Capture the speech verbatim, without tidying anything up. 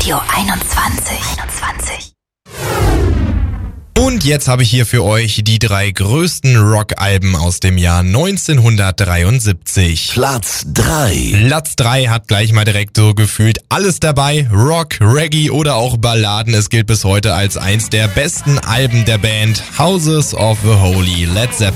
Radio einundzwanzig. einundzwanzig. Und jetzt habe ich hier für euch die drei größten Rock-Alben aus dem Jahr neunzehnhundertdreiundsiebzig. Platz drei. Platz drei hat gleich mal direkt so gefühlt alles dabei. Rock, Reggae oder auch Balladen. Es gilt bis heute als eins der besten Alben der Band. Houses of the Holy, Led Zeppelin.